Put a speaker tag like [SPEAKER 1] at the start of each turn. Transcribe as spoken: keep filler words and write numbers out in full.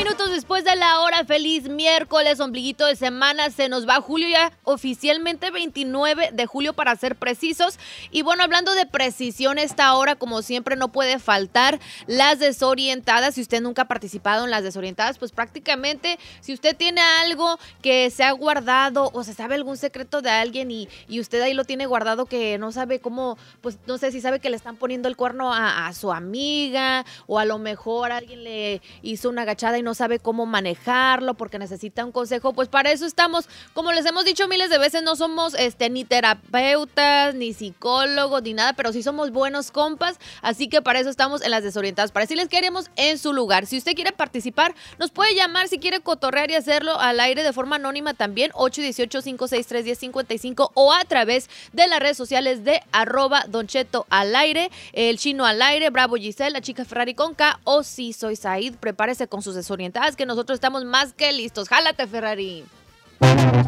[SPEAKER 1] minutos después de la hora, feliz miércoles, ombliguito de semana, se nos va julio ya, oficialmente veintinueve de julio para ser precisos. Y bueno, hablando de precisión, esta hora, como siempre, no puede faltar las desorientadas. Si usted nunca ha participado en las desorientadas, pues prácticamente, si usted tiene algo que se ha guardado o se sabe algún secreto de alguien y, y usted ahí lo tiene guardado que no sabe cómo, pues no sé si sabe que le están poniendo el cuerno a, a su amiga, o a lo mejor alguien le hizo una agachada y no sabe cómo manejarlo porque necesita un consejo, pues para eso estamos. Como les hemos dicho miles de veces, no somos este ni terapeutas, ni psicólogos, ni nada, pero sí somos buenos compas, así que para eso estamos en las desorientadas, para decirles que haremos en su lugar. Si usted quiere participar, nos puede llamar si quiere cotorrear y hacerlo al aire de forma anónima también, ocho uno ocho, cinco seis tres, uno cero cinco cinco, o a través de las redes sociales de arroba Don Cheto al aire, el Chino al aire, Bravo Giselle, la chica Ferrari con K, o si soy Said. Prepárese con sus desorientadas que nosotros estamos más que listos. ¡Jálate, Ferrari!